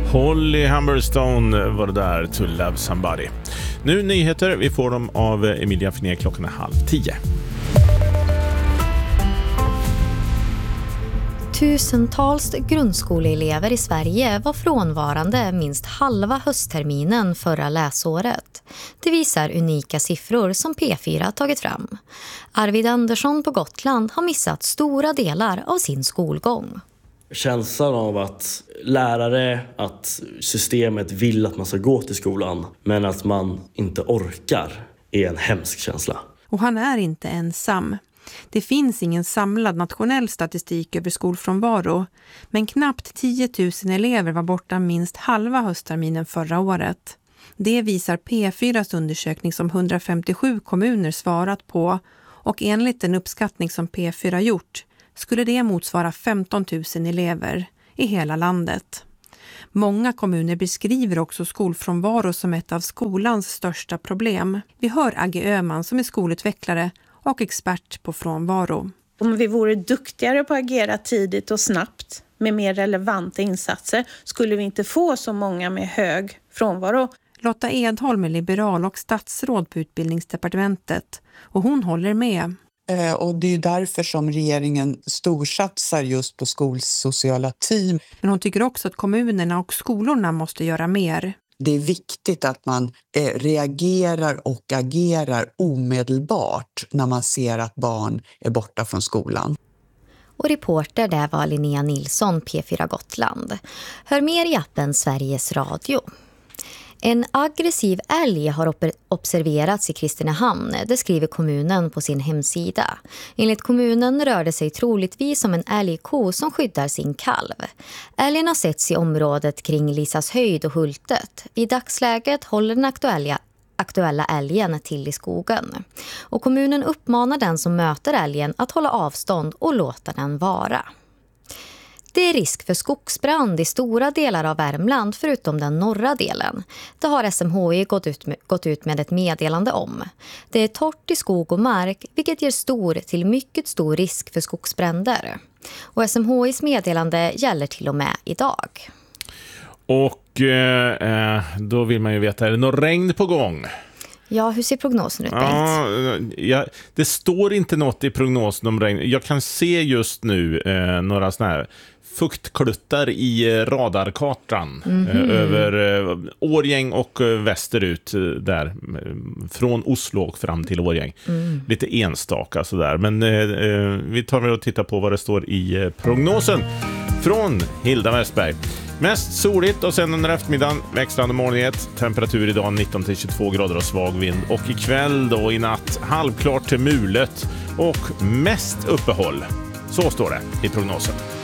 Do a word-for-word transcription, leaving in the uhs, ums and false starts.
Holly Humberstone var det där, To Love Somebody. Nu nyheter, vi får dem av Emilia Finér, klockan är halv tio. Tusentals grundskoleelever i Sverige var frånvarande minst halva höstterminen förra läsåret. Det visar unika siffror som P fyra tagit fram. Arvid Andersson på Gotland har missat stora delar av sin skolgång. Känslan av att lärare, att systemet vill att man ska gå till skolan men att man inte orkar är en hemsk känsla. Och han är inte ensam. Det finns ingen samlad nationell statistik över skolfrånvaro, men knappt tio tusen elever var borta minst halva höstterminen förra året. Det visar P fyras undersökning som hundrafemtiosju kommuner svarat på, och enligt en uppskattning som P fyra gjort skulle det motsvara femton tusen elever i hela landet. Många kommuner beskriver också skolfrånvaro som ett av skolans största problem. Vi hör Agge Öhman som är skolutvecklare och expert på frånvaro. Om vi vore duktigare på att agera tidigt och snabbt med mer relevanta insatser skulle vi inte få så många med hög frånvaro. Lotta Edholm är liberal och statsråd på Utbildningsdepartementet, och hon håller med. Och det är därför som regeringen storsatsar just på skolsociala team. Men hon tycker också att kommunerna och skolorna måste göra mer. Det är viktigt att man eh, reagerar och agerar omedelbart när man ser att barn är borta från skolan. Och reporter där var Linnea Nilsson, P fyra Gotland. Hör mer i appen Sveriges Radio. En aggressiv älg har observerats i Kristinehamn, det skriver kommunen på sin hemsida. Enligt kommunen rör det sig troligtvis om en älgko som skyddar sin kalv. Älgen har setts i området kring Lisas höjd och Hultet. I dagsläget håller den aktuella, aktuella älgen till i skogen. Och kommunen uppmanar den som möter älgen att hålla avstånd och låta den vara. Det är risk för skogsbrand i stora delar av Värmland förutom den norra delen. Det har S M H I gått ut med, gått ut med ett meddelande om. Det är torrt i skog och mark, vilket ger stor till mycket stor risk för skogsbränder. Och S M H I:s meddelande gäller till och med idag. Och eh, då vill man ju veta, är det något regn på gång? Ja, hur ser prognosen ut, Bengt? Ja, ja, det står inte något i prognosen om regn. Jag kan se just nu eh, några såna här fuktkluttar i radarkartan mm-hmm. eh, över eh, Årjäng och eh, västerut eh, där, eh, från Oslo och fram till Årjäng. Mm. Lite enstaka sådär. Men eh, eh, vi tar väl och tittar på vad det står i eh, prognosen från Hilda Westberg. Mest soligt och sen under eftermiddagen växlande molnighet. Temperatur idag nitton till tjugotvå grader och svag vind. Och ikväll då i natt halvklart till mulet och mest uppehåll. Så står det i prognosen.